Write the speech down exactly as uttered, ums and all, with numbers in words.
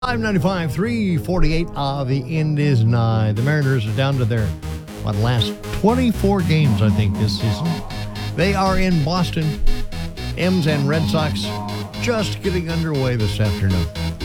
five ninety-five, three forty-eight. Ah, the end is nigh. The Mariners are down to their what, last twenty-four games, I think, this season. They are in Boston. M's and Red Sox just getting underway this afternoon.